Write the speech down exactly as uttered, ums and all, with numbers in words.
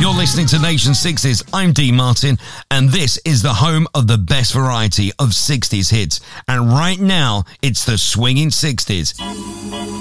You're listening to Nation sixties. I'm Dean Martin, and this is the home of the best variety of sixties hits. And right now, it's the Swinging sixties.